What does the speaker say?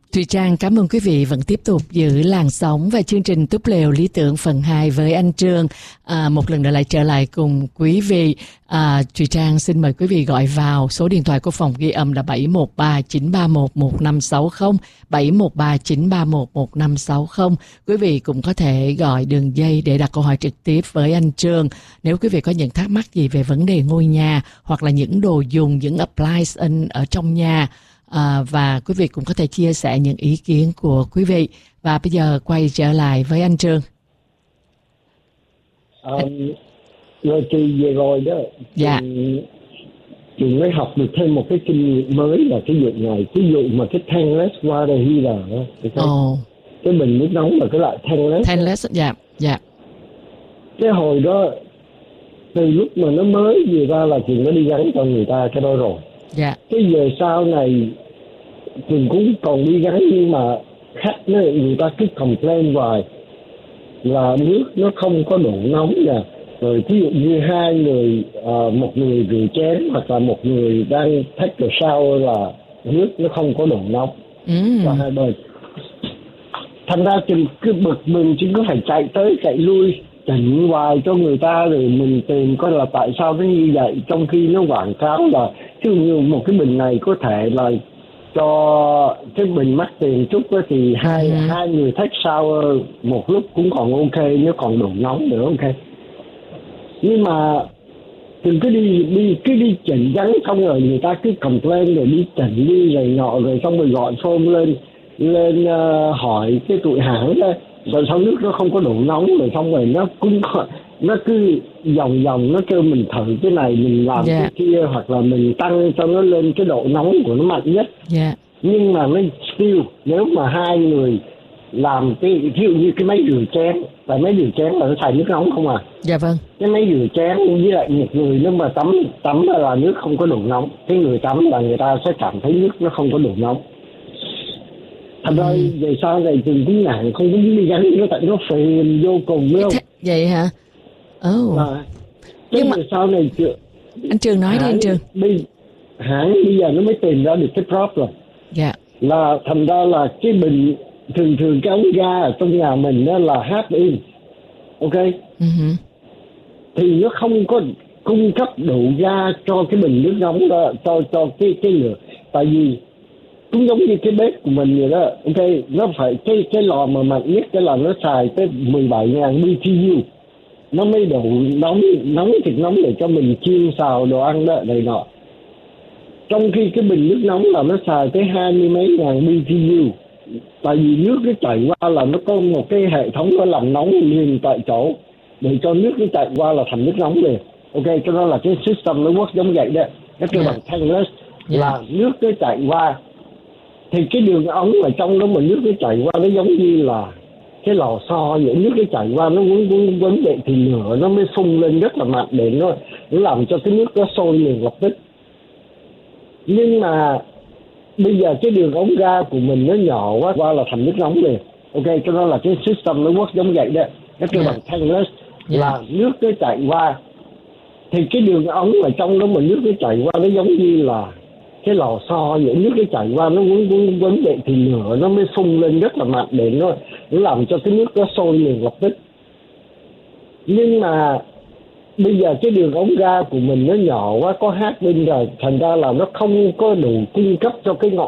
Thùy Trang cảm ơn quý vị vẫn tiếp tục giữ làn sóng và chương trình Túp lều lý tưởng phần 2 với anh Trương. Một lần nữa lại trở lại cùng quý vị. Thùy Trang xin mời quý vị gọi vào số điện thoại của phòng ghi âm là 713-931-1560, 713-931-1560. Quý vị cũng có thể gọi đường dây để đặt câu hỏi trực tiếp với anh Trương. Nếu quý vị có những thắc mắc gì về vấn đề ngôi nhà hoặc là những đồ dùng, những appliance ở trong nhà, và quý vị cũng có thể chia sẻ những ý kiến của quý vị. Và bây giờ quay trở lại với anh Trương. Rồi kỳ về rồi đó. Dạ. Trường mới học được thêm một cái kinh nghiệm mới là cái vụ này. Cái vụ mà cái tankless water heater đó. Cái bình nước nóng mà cái loại tankless. Dạ. Cái hồi đó từ lúc mà nó mới vừa ra là trường nó đi gắn cho người ta cái đó rồi. Dạ. Cái giờ sau này trường cũng còn đi gắn, nhưng mà khách người ta cứ complain hoài là nước nó không có độ nóng nè. Rồi ví dụ như hai người, một người rửa chén hoặc là một người đang take the shower là nước nó không có độ nóng. Và hai bên thành ra chừng cứ bực mình, chứ có phải chạy tới chạy lui chỉnh hoài cho người ta, rồi mình tìm coi là tại sao nó như vậy, trong khi nó quảng cáo là ví dụ như một cái bình này có thể là cho cái bình mắc tiền chút đó, thì hai người take shower một lúc cũng còn ok, nếu còn độ nóng nữa ok. Nhưng mà đừng cứ đi chỉnh gắn, xong rồi người ta cứ complain rồi đi chỉnh đi rồi nọ, rồi xong rồi gọi phone lên hỏi cái tụi hãng đó, rồi sau nước nó không có độ nóng, rồi xong rồi nó cứ vòng nó kêu mình thử cái này, mình làm cái kia, hoặc là mình tăng cho nó lên cái độ nóng của nó mạnh nhất. Nhưng mà nó still, nếu mà hai người làm cái ví dụ như cái máy rửa chén, tại máy rửa chén là nó xài nước nóng không à. Dạ vâng. Cái máy rửa chén với lại một người nếu mà tắm là nước không có độ nóng, cái người tắm là người ta sẽ cảm thấy nước nó không có độ nóng. Thành ra về sau này trường cũng ngại không muốn đi gắn nó, tại nó phiền vô cùng, đúng không? Vậy hả? Nhưng mà sau này anh Trường nói đi anh Trường. Hãng bây giờ nó mới tìm ra được cái problem. Dạ. Là thành ra là cái bình thường cái ống ga ở trong nhà mình đó là half in, ok? Thì nó không có cung cấp độ ga cho cái bình nước nóng đó, cho cái lửa. Tại vì cũng giống như cái bếp của mình vậy đó, ok? Nó phải cái lò mà mạnh nhất cái là nó xài tới 17.000 BTU, nó mới đủ nóng thiệt nóng để cho mình chiên xào đồ ăn đó này nọ. Trong khi cái bình nước nóng là nó xài tới 20 mấy ngàn BTU. Tại vì nước nó chảy qua là nó có một cái hệ thống nó làm nóng liền tại chỗ, để cho nước nó chạy qua là thành nước nóng liền. Ok, cho nó là cái system nó work giống vậy đó. Cái kêu bằng tankless là nước nó chạy qua, thì cái đường ống ở trong đó mà nước nó chạy qua nó giống như là cái lò xo vậy, nước nó chạy qua nó quấn vậy thì lửa nó mới phun lên rất là mạnh để nó làm cho cái nước nó sôi liền lập tức. Nhưng mà bây giờ cái đường ống ga của mình nó nhỏ quá, qua là thành nước nóng liền. Ok, cho nó là cái system nó work giống vậy đó. Cái kêu bằng tankless là nước nó chạy qua, thì cái đường ống ở trong đó mà nước nó chạy qua nó giống như là cái lò xo vậy, nước nó chạy qua nó quấn vậy thì lửa nó mới phun lên rất là mạnh để nó làm cho cái nước nó sôi liền lập tức. Nhưng mà bây giờ cái đường ống ga của mình nó nhỏ quá, có hát bên rồi, thành ra là nó không có đủ cung cấp cho cái ngọn